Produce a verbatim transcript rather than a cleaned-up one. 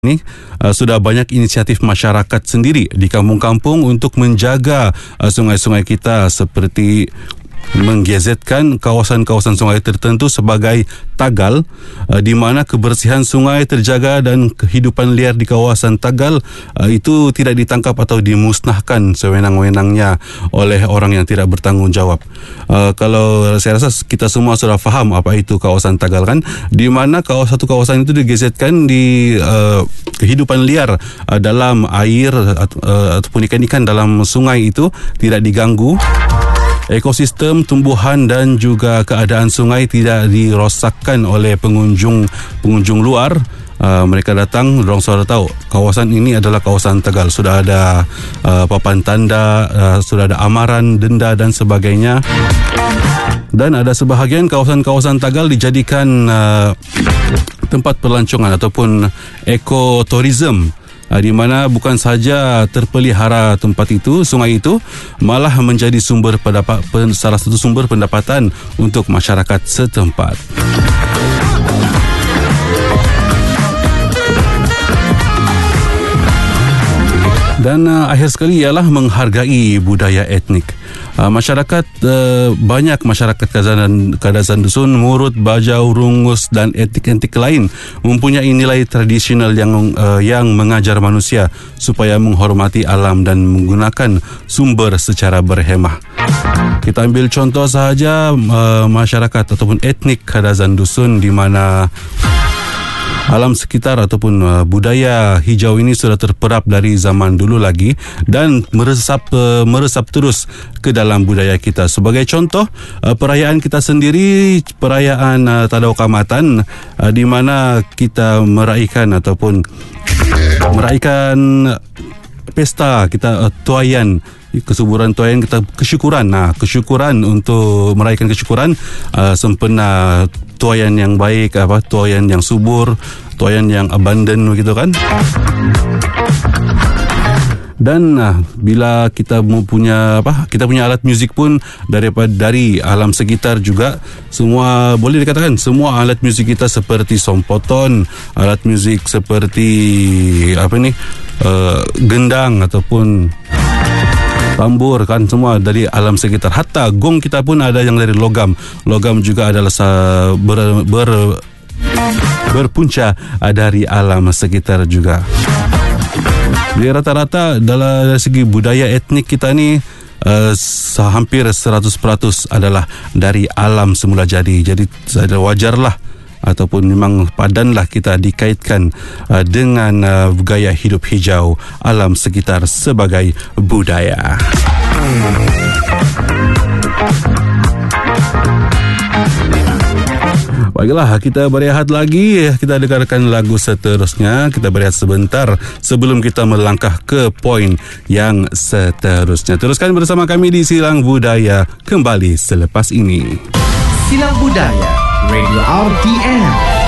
Ini uh, sudah banyak inisiatif masyarakat sendiri di kampung-kampung untuk menjaga uh, sungai-sungai kita, seperti menggazetkan kawasan-kawasan sungai tertentu sebagai tagal, uh, di mana kebersihan sungai terjaga dan kehidupan liar di kawasan tagal uh, itu tidak ditangkap atau dimusnahkan sewenang-wenangnya oleh orang yang tidak bertanggungjawab. Uh, kalau saya rasa kita semua sudah faham apa itu kawasan tagal, kan, di mana kawasan satu kawasan itu digazetkan di uh, kehidupan liar uh, dalam air uh, ataupun ikan-ikan dalam sungai itu tidak diganggu. Ekosistem, tumbuhan dan juga keadaan sungai tidak dirosakkan oleh pengunjung pengunjung luar. Uh, mereka datang, dorang sudah tahu kawasan ini adalah kawasan Tagal. Sudah ada uh, papan tanda, uh, sudah ada amaran, denda dan sebagainya. Dan ada sebahagian kawasan-kawasan Tagal dijadikan uh, tempat pelancongan ataupun ekotourism, di mana bukan saja terpelihara tempat itu, sungai itu, malah menjadi sumber pendapat, salah satu sumber pendapatan untuk masyarakat setempat. Dan uh, akhir sekali ialah menghargai budaya etnik. Uh, masyarakat uh, banyak masyarakat Kadazan, Kadazan Dusun, Murut, Bajau, Rungus dan etnik-etnik lain mempunyai nilai tradisional yang uh, yang mengajar manusia supaya menghormati alam dan menggunakan sumber secara berhemah. Kita ambil contoh sahaja uh, masyarakat ataupun etnik Kadazan Dusun, di mana alam sekitar ataupun uh, budaya hijau ini sudah terperap dari zaman dulu lagi dan meresap uh, meresap terus ke dalam budaya kita. Sebagai contoh, uh, perayaan kita sendiri, perayaan uh, Tadau Kamatan, uh, di mana kita meraihkan ataupun meraihkan pesta kita, uh, tuaian, kesuburan tuaian kita, kesyukuran. Nah, kesyukuran untuk meraihkan kesyukuran, uh, sempena tuaian yang baik, apa tuaian yang subur, tuaian yang abundant, begitu kan? Dan nah, bila kita punya apa, kita punya alat muzik pun daripada dari alam sekitar juga, semua boleh dikatakan semua alat muzik kita seperti sompoton, alat muzik seperti apa ni, uh, gendang ataupun tambur, kan, semua dari alam sekitar. Hatta gong kita pun ada yang dari logam. Logam juga adalah ber, ber, berpunca dari alam sekitar juga. Di rata-rata dalam segi budaya etnik kita ni uh, hampir seratus peratus adalah dari alam semula jadi. Jadi wajarlah ataupun memang padanlah kita dikaitkan uh, dengan uh, gaya hidup hijau alam sekitar sebagai budaya. Baiklah, kita berehat lagi. Kita dengarkan lagu seterusnya. Kita berehat sebentar sebelum kita melangkah ke poin yang seterusnya. Teruskan bersama kami di Silang Budaya kembali selepas ini. Silang Budaya Radio R T M.